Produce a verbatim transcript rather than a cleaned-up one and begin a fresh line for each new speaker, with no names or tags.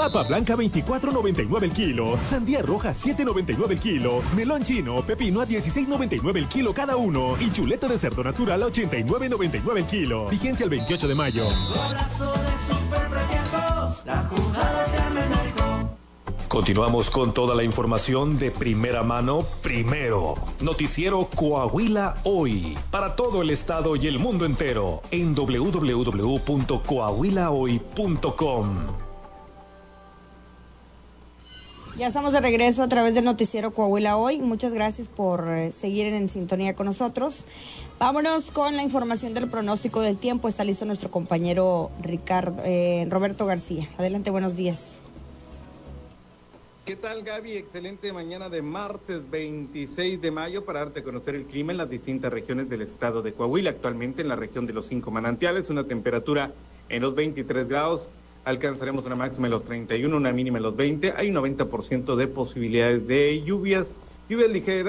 Papa blanca veinticuatro noventa y nueve el kilo. Sandía roja siete noventa y nueve el kilo. Melón chino, pepino a dieciséis noventa y nueve el kilo cada uno. Y chuleta de cerdo natural a ochenta y nueve noventa y nueve el kilo. Vigencia el veintiocho de mayo.
Golazo de superpreciosos, la jugada se arma en México.
Continuamos con toda la información de primera mano, primero. Noticiero Coahuila Hoy, para todo el estado y el mundo entero, en doble u doble u doble u punto coahuila hoy punto com.
Ya estamos de regreso a través del noticiero Coahuila Hoy. Muchas gracias por eh, seguir en sintonía con nosotros. Vámonos con la información del pronóstico del tiempo. Está listo nuestro compañero Ricardo, eh, Roberto García. Adelante, buenos días.
¿Qué tal, Gaby? Excelente mañana de martes veintiséis de mayo para darte a conocer el clima en las distintas regiones del estado de Coahuila. Actualmente en la región de los Cinco Manantiales, una temperatura en los veintitrés grados. Alcanzaremos una máxima en los treinta y uno, una mínima en los veinte. Hay un noventa por ciento de posibilidades de lluvias, lluvias ligeras.